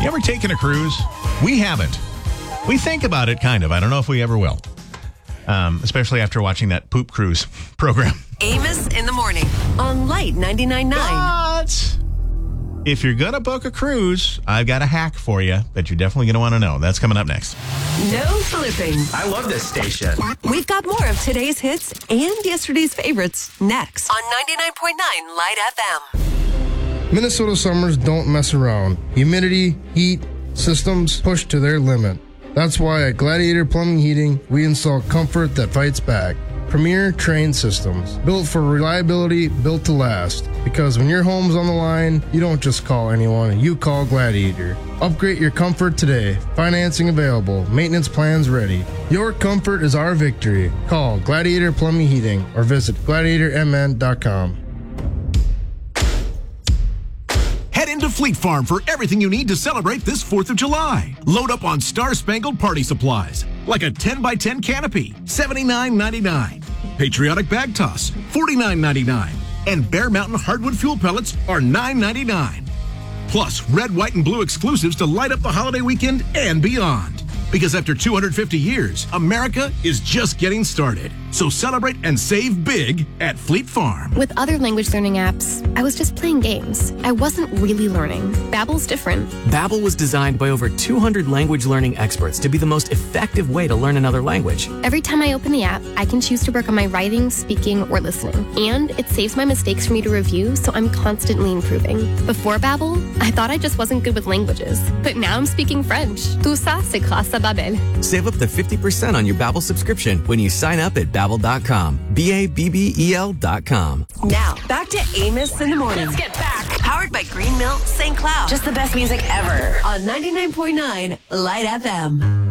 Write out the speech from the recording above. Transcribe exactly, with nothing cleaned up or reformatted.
You ever taken a cruise? We haven't. We think about it, kind of. I don't know if we ever will. Um, especially after watching that Poop Cruise program. Amos in the morning on Light ninety-nine point nine. But if you're going to book a cruise, I've got a hack for you that you're definitely going to want to know. That's coming up next. No flipping. I love this station. We've got more of today's hits and yesterday's favorites next on ninety-nine point nine Light F M. Minnesota summers don't mess around. Humidity, heat, systems push to their limit. That's why at Gladiator Plumbing Heating, we install comfort that fights back. Premier trained systems, built for reliability, built to last. Because when your home's on the line, you don't just call anyone, you call Gladiator. Upgrade your comfort today. Financing available. Maintenance plans ready. Your comfort is our victory. Call Gladiator Plumbing Heating or visit gladiator m n dot com. Head into Fleet Farm for everything you need to celebrate this fourth of July. Load up on Star-Spangled Party supplies, like a ten by ten canopy, seventy-nine ninety-nine. Patriotic Bag Toss, forty-nine ninety-nine. And Bear Mountain Hardwood Fuel Pellets are nine ninety-nine. Plus, red, white, and blue exclusives to light up the holiday weekend and beyond. Because after two hundred fifty years, America is just getting started. So celebrate and save big at Fleet Farm. With other language learning apps, I was just playing games. I wasn't really learning. Babbel's different. Babbel was designed by over two hundred language learning experts to be the most effective way to learn another language. Every time I open the app, I can choose to work on my writing, speaking, or listening. And it saves my mistakes for me to review, so I'm constantly improving. Before Babbel, I thought I just wasn't good with languages. But now I'm speaking French. Tout ça, c'est grâce à Babbel. Save up to fifty percent on your Babbel subscription when you sign up at babbel dot com. B A B B E L dot com. Now, back to Amos in the morning. Let's get back. Powered by Green Mill Saint Cloud. Just the best music ever. On ninety-nine point nine Light F M.